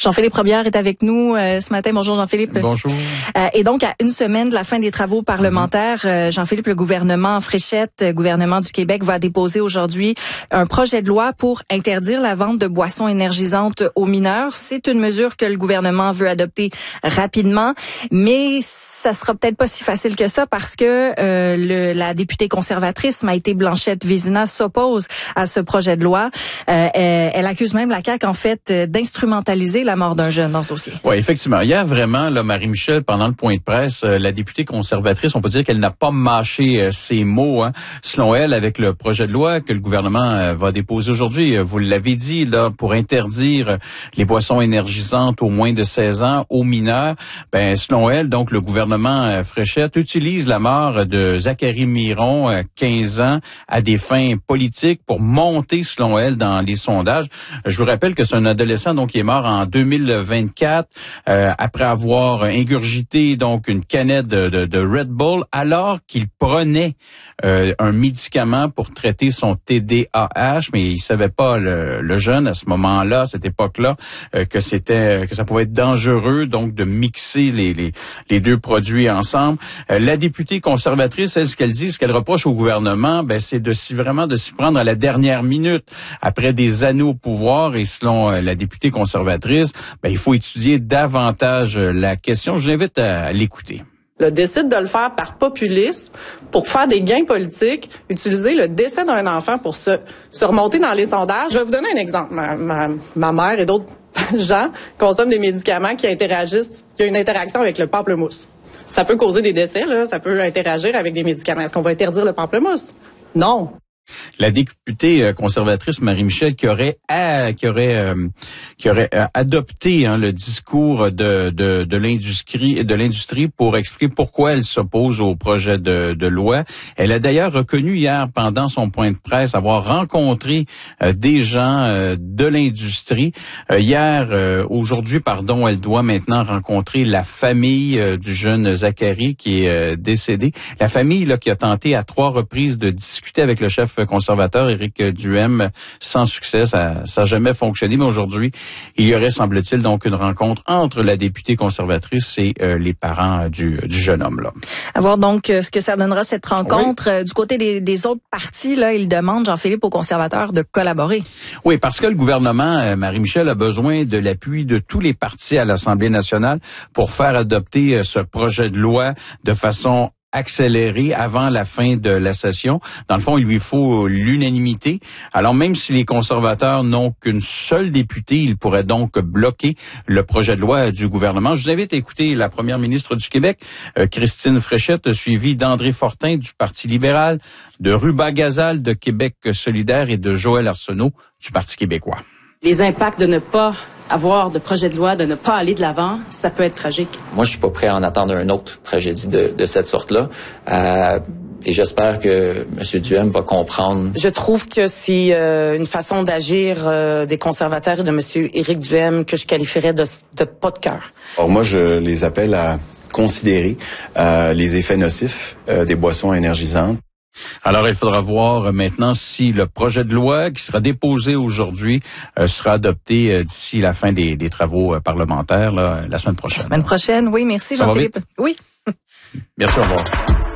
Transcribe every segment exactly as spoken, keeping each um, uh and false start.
Jean-Philippe Robillard est avec nous euh, ce matin. Bonjour Jean-Philippe. Bonjour. Euh, et donc, à une semaine de la fin des travaux parlementaires, euh, Jean-Philippe, le gouvernement Fréchette, euh, gouvernement du Québec, va déposer aujourd'hui un projet de loi pour interdire la vente de boissons énergisantes aux mineurs. C'est une mesure que le gouvernement veut adopter rapidement, mais ça sera peut-être pas si facile que ça parce que euh, le, la députée conservatrice Maïté Blanchette-Vizina s'oppose à ce projet de loi. Euh, elle, elle accuse même la C A Q en fait d'instrumentaliser la mort d'un jeune dans ce dossier. Oui, effectivement. Hier, vraiment, là, Marie-Michel, pendant le point de presse, euh, la députée conservatrice, on peut dire qu'elle n'a pas mâché euh, ses mots, hein, selon elle, avec le projet de loi que le gouvernement euh, va déposer aujourd'hui. Vous l'avez dit, là, pour interdire les boissons énergisantes aux moins de seize ans, aux mineurs. Ben, selon elle, donc, le gouvernement euh, Fréchette utilise la mort de Zachary Miron, euh, quinze ans, à des fins politiques pour monter, selon elle, dans les sondages. Je vous rappelle que c'est un adolescent, donc, qui est mort en deux mille vingt-quatre, euh, après avoir ingurgité donc une canette de, de, de Red Bull, alors qu'il prenait euh, un médicament pour traiter son T D A H, mais il savait pas le, le jeune à ce moment-là, à cette époque-là, euh, que c'était que ça pouvait être dangereux donc de mixer les les, les deux produits ensemble. Euh, la députée conservatrice, elle, ce qu'elle dit, ce qu'elle reproche au gouvernement, ben c'est de s'y vraiment de s'y prendre à la dernière minute après des années au pouvoir, et selon euh, la députée conservatrice, ben il faut étudier davantage la question. Je vous invite à l'écouter. Le décide de le faire par populisme, pour faire des gains politiques, utiliser le décès d'un enfant pour se, se remonter dans les sondages. Je vais vous donner un exemple. Ma, ma, ma mère et d'autres gens consomment des médicaments qui interagissent, qui ont une interaction avec le pamplemousse. Ça peut causer des décès, là, ça peut interagir avec des médicaments. Est-ce qu'on va interdire le pamplemousse? Non. La députée conservatrice Marie-Michel qui aurait à, qui aurait euh, qui aurait adopté hein, le discours de de, de l'industrie de l'industrie pour expliquer pourquoi elle s'oppose au projet de, de loi. Elle a d'ailleurs reconnu hier pendant son point de presse avoir rencontré euh, des gens euh, de l'industrie. Euh, hier, euh, aujourd'hui, pardon, elle doit maintenant rencontrer la famille euh, du jeune Zachary qui est euh, décédé. La famille là qui a tenté à trois reprises de discuter avec le chef conservateur Éric Duhem sans succès. Ça n'a jamais fonctionné, mais aujourd'hui, il y aurait, semble-t-il, donc une rencontre entre la députée conservatrice et euh, les parents du, du jeune homme. Là. À voir donc euh, ce que ça donnera cette rencontre. Oui. Euh, du côté des, des autres partis, là, ils demandent, Jean-Philippe, aux conservateurs de collaborer. Oui, parce que le gouvernement, euh, Marie-Michel, a besoin de l'appui de tous les partis à l'Assemblée nationale pour faire adopter euh, ce projet de loi de façon accéléré avant la fin de la session. Dans le fond, il lui faut l'unanimité. Alors, même si les conservateurs n'ont qu'une seule députée, ils pourraient donc bloquer le projet de loi du gouvernement. Je vous invite à écouter la première ministre du Québec, euh, Christine Fréchette, suivie d'André Fortin du Parti libéral, de Ruba Gazal de Québec solidaire et de Joël Arsenault du Parti québécois. Les impacts de ne pas avoir de projet de loi, de ne pas aller de l'avant, ça peut être tragique. Moi, je suis pas prêt à en attendre une autre tragédie de, de cette sorte-là. Euh, et j'espère que M. Duhem va comprendre. Je trouve que c'est euh, une façon d'agir euh, des conservateurs et de M. Éric Duhem que je qualifierais de, de pas de cœur. Alors moi, je les appelle à considérer euh, les effets nocifs euh, des boissons énergisantes. Alors, il faudra voir maintenant si le projet de loi qui sera déposé aujourd'hui euh, sera adopté euh, d'ici la fin des, des travaux euh, parlementaires là, la semaine prochaine. La semaine prochaine, oui, merci Ça Jean-Philippe. Oui. Merci, au revoir.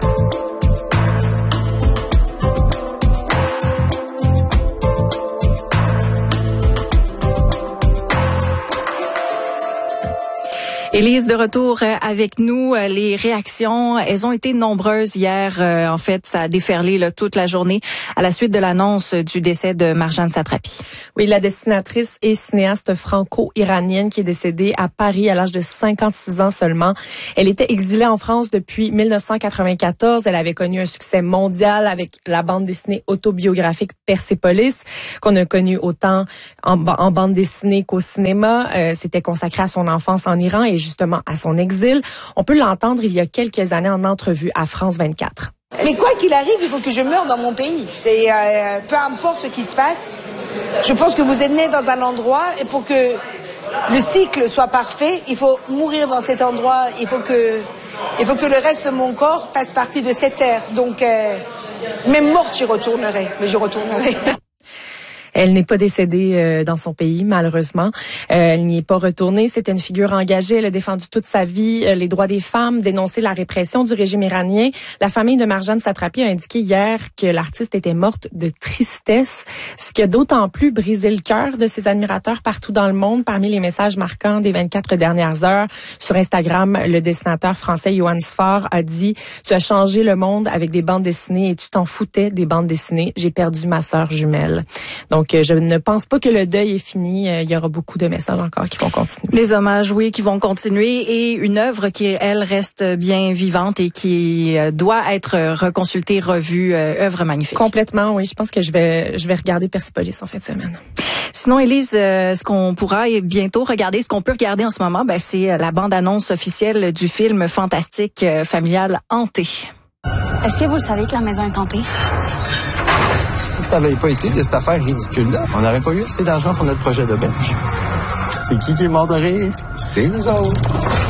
Élise, de retour avec nous. Les réactions, elles ont été nombreuses hier. En fait, ça a déferlé là, toute la journée à la suite de l'annonce du décès de Marjane Satrapi. Oui, la dessinatrice et cinéaste franco-iranienne qui est décédée à Paris à l'âge de cinquante-six ans seulement. Elle était exilée en France depuis mille neuf cent quatre-vingt-quatorze. Elle avait connu un succès mondial avec la bande dessinée autobiographique Persépolis, qu'on a connu autant en, en bande dessinée qu'au cinéma. Euh, c'était consacré à son enfance en Iran et justement à son exil. On peut l'entendre il y a quelques années en entrevue à France vingt-quatre. Mais quoi qu'il arrive, il faut que je meure dans mon pays. C'est euh, peu importe ce qui se passe. Je pense que vous êtes né dans un endroit et pour que le cycle soit parfait, il faut mourir dans cet endroit. Il faut que, il faut que le reste de mon corps fasse partie de cette terre. Donc, euh, même morte, j'y retournerai. Mais je retournerai. Elle n'est pas décédée euh, dans son pays, malheureusement. Euh, elle n'y est pas retournée. C'était une figure engagée. Elle a défendu toute sa vie euh, les droits des femmes, dénoncé la répression du régime iranien. La famille de Marjane Satrapi a indiqué hier que l'artiste était morte de tristesse, ce qui a d'autant plus brisé le cœur de ses admirateurs partout dans le monde. Parmi les messages marquants des vingt-quatre dernières heures, sur Instagram, le dessinateur français Johann Sfar a dit « Tu as changé le monde avec des bandes dessinées et tu t'en foutais des bandes dessinées. J'ai perdu ma sœur jumelle. » Donc, je ne pense pas que le deuil est fini. Il y aura beaucoup de messages encore qui vont continuer. Les hommages, oui, qui vont continuer et une œuvre qui, elle, reste bien vivante et qui doit être reconsultée, revue. Œuvre magnifique. Complètement, oui. Je pense que je vais, je vais regarder Persepolis en fin de semaine. Sinon, Élise, ce qu'on pourra bientôt regarder, ce qu'on peut regarder en ce moment, ben, c'est la bande-annonce officielle du film fantastique familial Hanté. Est-ce que vous le savez que la maison est hantée? Si ça n'avait pas été de cette affaire ridicule-là, on n'aurait pas eu assez d'argent pour notre projet de bench. C'est qui qui est mort de rire? C'est nous autres.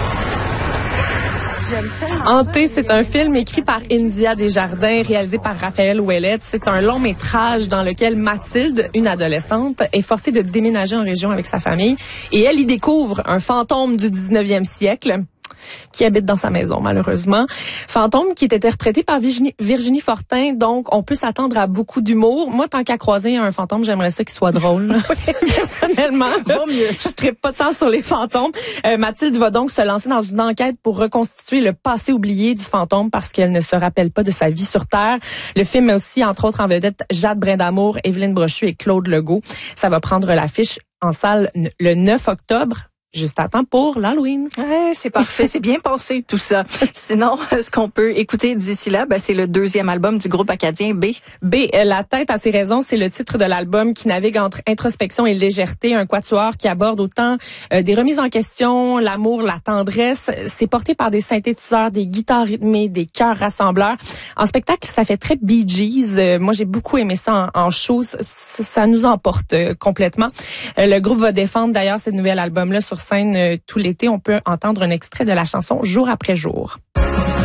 Hanté, c'est un film écrit par India Desjardins, réalisé par Raphaël Ouellette. C'est un long métrage dans lequel Mathilde, une adolescente, est forcée de déménager en région avec sa famille et elle y découvre un fantôme du dix-neuvième siècle qui habite dans sa maison, malheureusement. Fantôme qui est interprété par Virginie, Virginie Fortin, donc on peut s'attendre à beaucoup d'humour. Moi, tant qu'à croiser un fantôme, j'aimerais ça qu'il soit drôle. Personnellement, mieux. Je trippe pas tant sur les fantômes. Euh, Mathilde va donc se lancer dans une enquête pour reconstituer le passé oublié du fantôme parce qu'elle ne se rappelle pas de sa vie sur Terre. Le film met aussi, entre autres, en vedette Jade Brindamour, Évelyne Brochu et Claude Legault. Ça va prendre l'affiche en salle le neuf octobre. Juste à temps pour l'Halloween. Ouais, c'est parfait. C'est bien pensé, tout ça. Sinon, ce qu'on peut écouter d'ici là, ben, c'est le deuxième album du groupe acadien B. B, La tête à ses raisons, c'est le titre de l'album qui navigue entre introspection et légèreté. Un quatuor qui aborde autant euh, des remises en question, l'amour, la tendresse. C'est porté par des synthétiseurs, des guitares rythmées, des chœurs rassembleurs. En spectacle, ça fait très Bee Gees. Euh, moi, j'ai beaucoup aimé ça en, en show. Ça, ça nous emporte euh, complètement. Euh, le groupe va défendre d'ailleurs ce nouvel album-là sur scène euh, tout l'été. On peut entendre un extrait de la chanson Jour après jour.